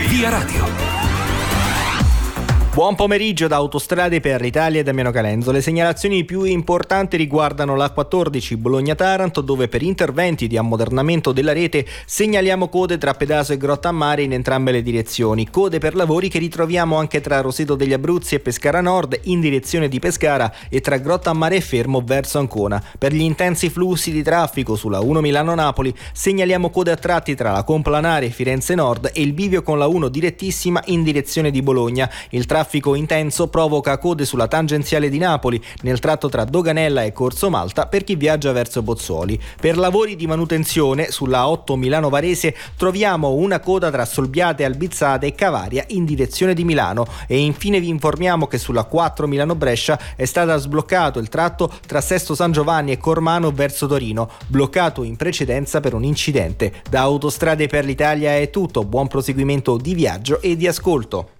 Via Radio. Buon pomeriggio da Autostrade per l'Italia e Damiano Calenzo. Le segnalazioni più importanti riguardano la 14 Bologna-Taranto, dove per interventi di ammodernamento della rete segnaliamo code tra Pedaso e Grottammare in entrambe le direzioni. Code per lavori che ritroviamo anche tra Roseto degli Abruzzi e Pescara Nord in direzione di Pescara e tra Grottammare e Fermo verso Ancona. Per gli intensi flussi di traffico sulla 1 Milano-Napoli segnaliamo code a tratti tra la Complanare Firenze Nord e il bivio con la 1 direttissima in direzione di Bologna. Il traffico intenso provoca code sulla tangenziale di Napoli nel tratto tra Doganella e Corso Malta per chi viaggia verso Pozzuoli. Per lavori di manutenzione sulla 8 Milano Varese troviamo una coda tra Solbiate, Albizzate e Cavaria in direzione di Milano, e infine vi informiamo che sulla 4 Milano Brescia è stato sbloccato il tratto tra Sesto San Giovanni e Cormano verso Torino, bloccato in precedenza per un incidente. Da Autostrade per l'Italia è tutto, buon proseguimento di viaggio e di ascolto.